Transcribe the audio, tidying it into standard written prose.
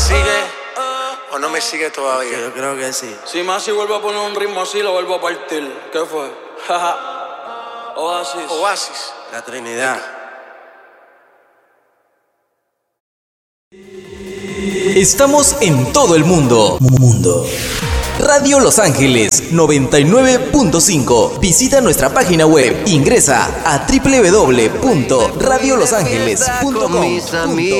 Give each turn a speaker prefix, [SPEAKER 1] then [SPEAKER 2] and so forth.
[SPEAKER 1] sigue o no me sigue todavía?
[SPEAKER 2] Yo creo que sí.
[SPEAKER 3] Si Masi vuelve a poner un ritmo así, lo vuelvo a partir. ¿Qué fue? Oasis.
[SPEAKER 1] Oasis.
[SPEAKER 2] La Trinidad.
[SPEAKER 4] Estamos en todo el mundo. Radio Los Ángeles 99.5. Visita nuestra página web. Ingresa a www.radiolosangeles.com.